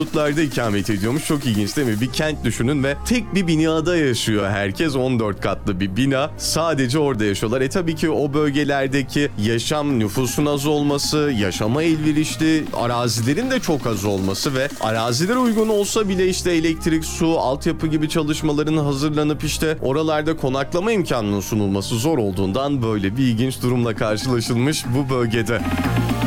Konutlarda ikamet ediyormuş. Çok ilginç değil mi? Bir kent düşünün ve tek bir binada yaşıyor herkes. 14 katlı bir bina. Sadece orada yaşıyorlar. Tabii ki o bölgelerdeki yaşam, nüfusun az olması, yaşama elverişli arazilerin de çok az olması ve araziler uygun olsa bile işte elektrik, su, altyapı gibi çalışmaların hazırlanıp işte oralarda konaklama imkanının sunulması zor olduğundan böyle bir ilginç durumla karşılaşılmış bu bölgede.